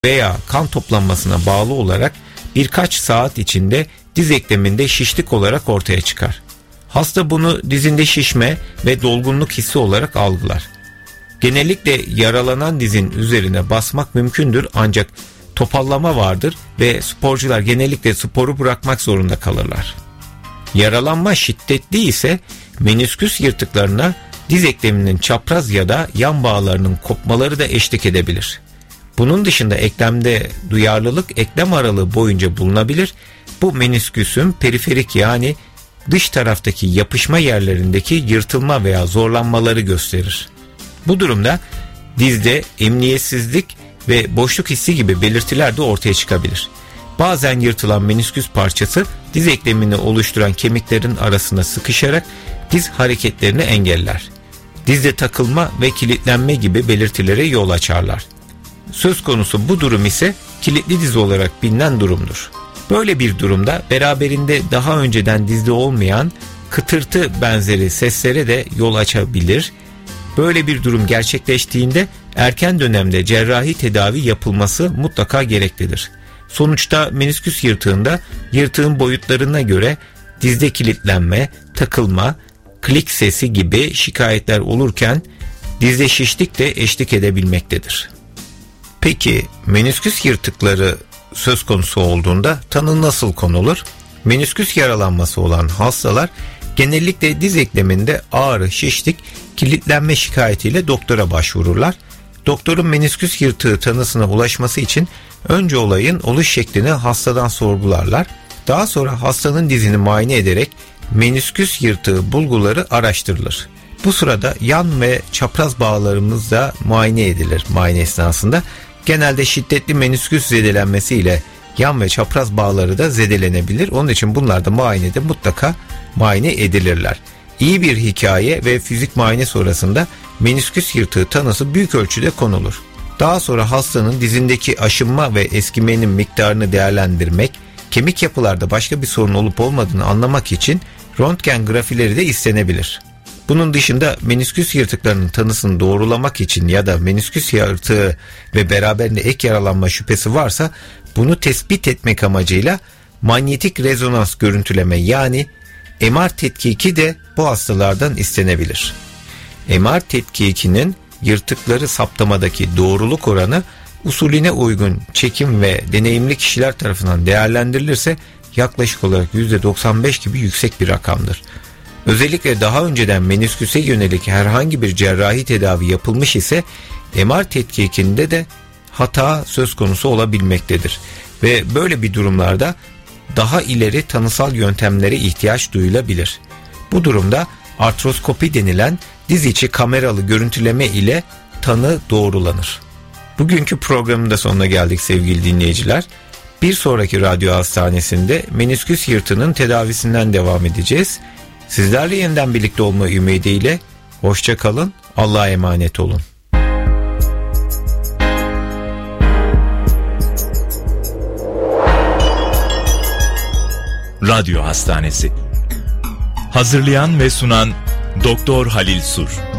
veya kan toplanmasına bağlı olarak birkaç saat içinde diz ekleminde şişlik olarak ortaya çıkar. Hasta bunu dizinde şişme ve dolgunluk hissi olarak algılar. Genellikle yaralanan dizin üzerine basmak mümkündür ancak topallama vardır ve sporcular genellikle sporu bırakmak zorunda kalırlar. Yaralanma şiddetli ise menisküs yırtıklarına diz ekleminin çapraz ya da yan bağlarının kopmaları da eşlik edebilir. Bunun dışında eklemde duyarlılık eklem aralığı boyunca bulunabilir. Bu menisküsün periferik yani dış taraftaki yapışma yerlerindeki yırtılma veya zorlanmaları gösterir. Bu durumda dizde emniyetsizlik ve boşluk hissi gibi belirtiler de ortaya çıkabilir. Bazen yırtılan menisküs parçası diz eklemini oluşturan kemiklerin arasına sıkışarak diz hareketlerini engeller. Dizde takılma ve kilitlenme gibi belirtilere yol açarlar. Söz konusu bu durum ise kilitli diz olarak bilinen durumdur. Böyle bir durumda beraberinde daha önceden dizde olmayan kıtırtı benzeri seslere de yol açabilir. Böyle bir durum gerçekleştiğinde erken dönemde cerrahi tedavi yapılması mutlaka gereklidir. Sonuçta menisküs yırtığında yırtığın boyutlarına göre dizde kilitlenme, takılma, klik sesi gibi şikayetler olurken dizde şişlik de eşlik edebilmektedir. Peki menisküs yırtıkları söz konusu olduğunda tanı nasıl konulur? Menisküs yaralanması olan hastalar genellikle diz ekleminde ağrı, şişlik, kilitlenme şikayetiyle doktora başvururlar. Doktorun menisküs yırtığı tanısına ulaşması için önce olayın oluş şeklini hastadan sorgularlar. Daha sonra hastanın dizini muayene ederek menisküs yırtığı bulguları araştırılır. Bu sırada yan ve çapraz bağlarımız da muayene edilir muayene esnasında. Genelde şiddetli menisküs zedelenmesiyle yan ve çapraz bağları da zedelenebilir. Onun için bunlar da muayenede mutlaka muayene edilirler. İyi bir hikaye ve fizik muayene sonrasında menisküs yırtığı tanısı büyük ölçüde konulur. Daha sonra hastanın dizindeki aşınma ve eskimenin miktarını değerlendirmek, kemik yapılarda başka bir sorun olup olmadığını anlamak için röntgen grafileri de istenebilir. Bunun dışında menisküs yırtıklarının tanısını doğrulamak için ya da menisküs yırtığı ve beraberinde ek yaralanma şüphesi varsa bunu tespit etmek amacıyla manyetik rezonans görüntüleme yani MR tetkiki de bu hastalardan istenebilir. MR tetkikinin yırtıkları saptamadaki doğruluk oranı usulüne uygun çekim ve deneyimli kişiler tarafından değerlendirilirse yaklaşık olarak %95 gibi yüksek bir rakamdır. Özellikle daha önceden menisküse yönelik herhangi bir cerrahi tedavi yapılmış ise MR tetkikinde de hata söz konusu olabilmektedir. Ve böyle bir durumlarda daha ileri tanısal yöntemlere ihtiyaç duyulabilir. Bu durumda artroskopi denilen diz içi kameralı görüntüleme ile tanı doğrulanır. Bugünkü programın da sonuna geldik sevgili dinleyiciler. Bir sonraki radyo hastanesinde menisküs yırtığının tedavisinden devam edeceğiz. Sizlerle yeniden birlikte olma ümidiyle hoşça kalın, Allah'a emanet olun. Radyo Hastanesi. Hazırlayan ve sunan Doktor Halil Sur.